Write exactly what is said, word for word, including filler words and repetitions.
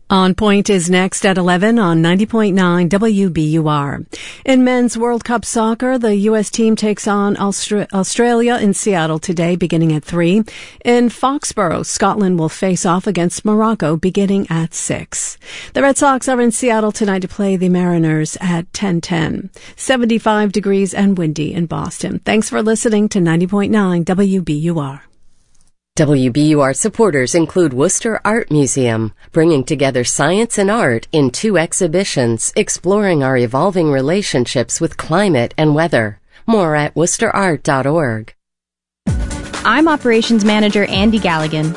On Point is next at eleven on ninety point nine W B U R. In men's World Cup soccer, the U S team takes on Austra- Australia in Seattle today, beginning at three. In Foxborough, Scotland will face off against Morocco, beginning at six. The Red Sox are in Seattle tonight to play the Mariners at ten ten. seventy-five degrees and windy in Boston. Thanks for listening to ninety point nine W B U R. W B U R supporters include Worcester Art Museum, bringing together science and art in two exhibitions exploring our evolving relationships with climate and weather. More at worcester art dot org. I'm Operations Manager Andy Galligan.